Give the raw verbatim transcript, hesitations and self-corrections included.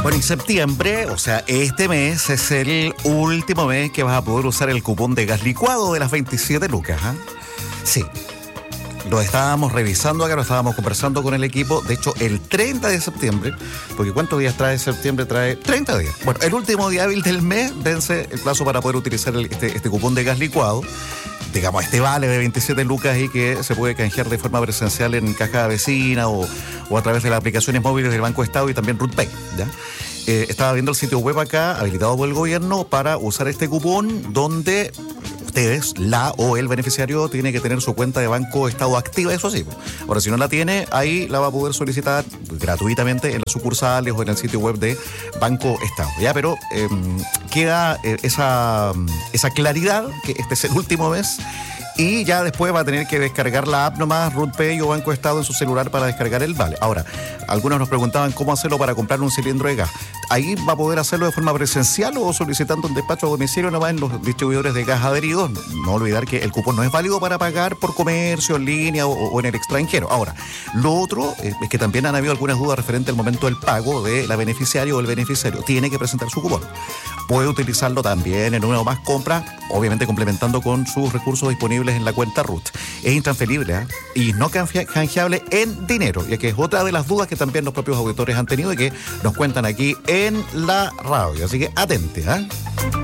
Bueno, y septiembre, o sea, este mes es el último mes que vas a poder usar el cupón de gas licuado de las veintisiete lucas. ¿eh? Sí. Lo estábamos revisando acá, lo estábamos conversando con el equipo. De hecho, el treinta de septiembre, porque ¿cuántos días trae septiembre? Trae treinta días. Bueno, el último día hábil del mes vence el plazo para poder utilizar el, este, este cupón de gas licuado. Digamos, este vale de veintisiete lucas y que se puede canjear de forma presencial en caja vecina o, o a través de las aplicaciones móviles del Banco Estado y también RUTPay, ¿ya? Eh, estaba viendo el sitio web acá, habilitado por el gobierno, para usar este cupón donde ustedes, la o el beneficiario, tiene que tener su cuenta de Banco Estado activa, eso sí. Ahora, si no la tiene, ahí la va a poder solicitar gratuitamente en las sucursales o en el sitio web de Banco Estado. Ya, pero eh, queda eh, esa, esa claridad que este es el último mes. Y ya después va a tener que descargar la app nomás, RUTPay o Banco Estado en su celular para descargar el vale. Ahora, algunos nos preguntaban cómo hacerlo para comprar un cilindro de gas. Ahí va a poder hacerlo de forma presencial o solicitando un despacho a domicilio nomás en los distribuidores de gas adheridos. No olvidar que el cupón no es válido para pagar por comercio, en línea o, o en el extranjero. Ahora, lo otro es que también han habido algunas dudas referente al momento del pago de la beneficiaria o el beneficiario. Tiene que presentar su cupón. Puede utilizarlo también en una o más compras, obviamente complementando con sus recursos disponibles en la cuenta RUT. Es intransferible ¿eh? y no canjeable en dinero, ya que es otra de las dudas que también los propios auditores han tenido y que nos cuentan aquí en la radio. Así que atente, ¿eh?